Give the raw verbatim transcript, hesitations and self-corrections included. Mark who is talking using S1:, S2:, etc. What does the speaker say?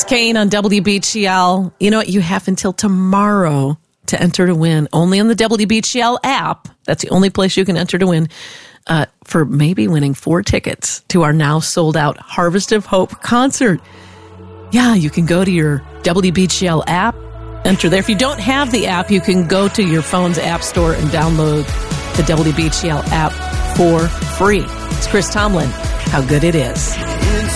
S1: Kane on W B G L. You know what? You have until tomorrow to enter to win. Only on the W B G L app. That's the only place you can enter to win. Uh, for maybe winning four tickets to our now sold out Harvest of Hope concert. Yeah, you can go to your W B G L app, enter there. If you don't have the app, you can go to your phone's app store and download the W B G L app for free. It's Chris Tomlin. How good it is.